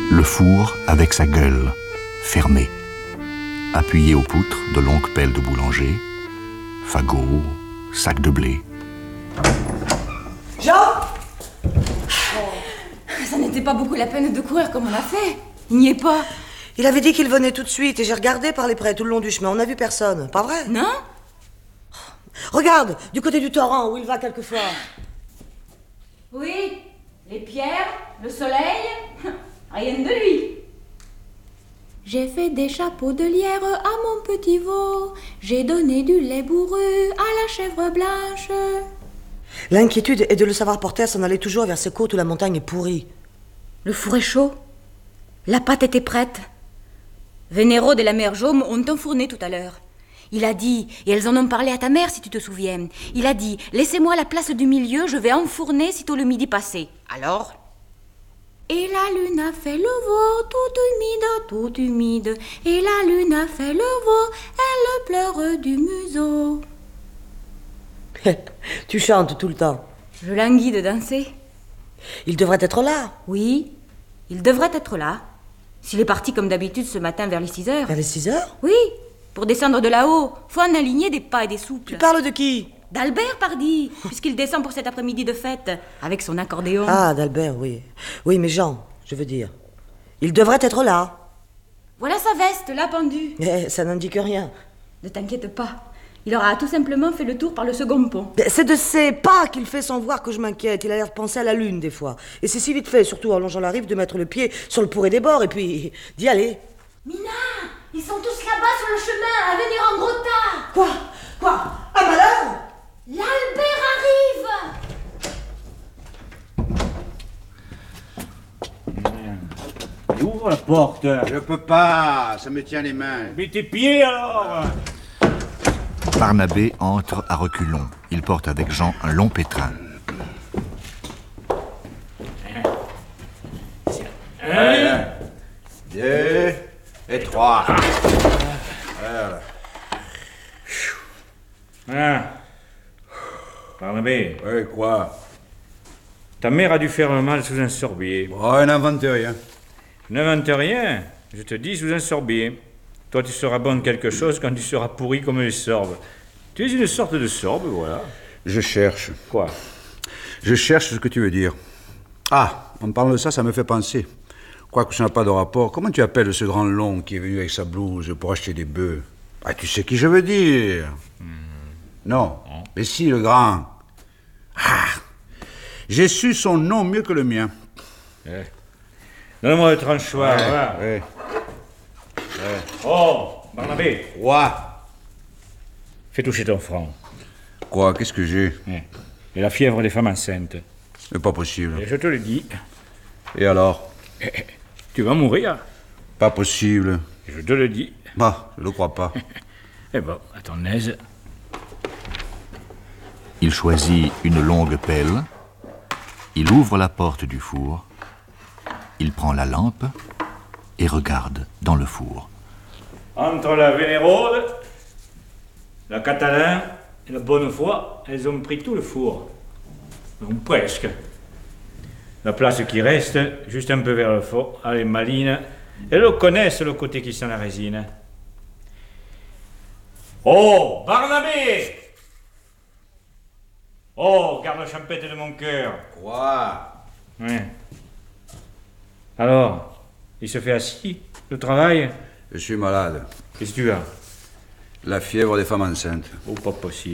Le four avec sa gueule, fermée. Appuyé aux poutres de longues pelles de boulanger, fagots, sacs de blé. Jean! Ça n'était pas beaucoup la peine de courir comme on a fait. Il n'y est pas. Il avait dit qu'il venait tout de suite et j'ai regardé par les prés tout le long du chemin. On n'a vu personne, pas vrai? Non? Regarde, du côté du torrent où il va quelquefois. Oui, les pierres, le soleil, rien de lui. J'ai fait des chapeaux de lierre à mon petit veau. J'ai donné du lait bourru à la chèvre blanche. L'inquiétude est de le savoir porter à s'en aller toujours vers ces côtes où la montagne est pourrie. Le four est chaud. La pâte était prête. Vénéro de la mère Jaume ont enfourné tout à l'heure. Il a dit, et elles en ont parlé à ta mère si tu te souviens, il a dit, laissez-moi la place du milieu, je vais enfourner sitôt le midi passé. Alors? Et la lune a fait le veau, tout humide. Et la lune a fait le veau, elle pleure du museau. Tu chantes tout le temps. Je languis de danser. Il devrait être là. Oui, il devrait être là. S'il est parti comme d'habitude ce matin vers les 6 heures. Vers les 6 heures? Oui, pour descendre de là-haut, faut en aligner des pas et des souples. Tu parles de qui? D'Albert, pardi, puisqu'il descend pour cet après-midi de fête, avec son accordéon. Ah, d'Albert, oui. Oui, mais Jean, je veux dire. Il devrait être là. Voilà sa veste, là, pendue. Mais ça n'indique rien. Ne t'inquiète pas, il aura tout simplement fait le tour par le second pont. C'est de ses pas qu'il fait sans voir que je m'inquiète. Il a l'air de penser à la lune, des fois. Et c'est si vite fait, surtout en longeant la rive, de mettre le pied sur le pourré des bords et puis d'y aller. Mina, ils sont tous là-bas sur le chemin, à venir en gros tas. Quoi? Un malheur? L'Albert arrive. Ouvre la porte. Je peux pas, ça me tient les mains. Mets tes pieds alors. Barnabé entre à reculons. Il porte avec Jean un long pétrin. Un, deux et trois. Voilà. Ah. Barnabé, Ouais, quoi? ta mère a dû faire le mal sous un sorbier. Oh, n'invente rien. N'invente rien, je te dis sous un sorbier. Toi, tu seras bon de quelque chose quand tu seras pourri comme les sorbes. Tu es une sorte de sorbe, voilà. Je cherche. Quoi? Je cherche ce que tu veux dire. Ah, en parlant de ça, ça me fait penser. Quoique ça n'a pas de rapport, comment tu appelles ce grand long qui est venu avec sa blouse pour acheter des bœufs? Ah, tu sais qui je veux dire? Non. Mais si, le grand. Ah, j'ai su son nom mieux que le mien. Donne-moi le tranchoir, voilà. Ouais. Oh, Barnabé, Quoi? fais toucher ton front. Quoi? Qu'est-ce que j'ai? Et la fièvre des femmes enceintes. C'est pas possible. Et je te le dis, Et alors? tu vas mourir. Pas possible. Et je te le dis. Bah, je le crois pas. Eh bon, à ton aise. Il choisit une longue pelle. Il ouvre la porte du four. Il prend la lampe et regarde dans le four. Entre la Vénérode, la Catalin et la Bonnefoy, elles ont pris tout le four. Ou presque. La place qui reste, juste un peu vers le fond, elle est maline. Elles le connaissent, le côté qui sent la résine. Oh, Barnabé! Oh, garde champêtre de mon cœur. Quoi? Ouais. Alors, il se fait assis, le travail? Je suis malade. Qu'est-ce que tu as? La fièvre des femmes enceintes. Oh, pas possible.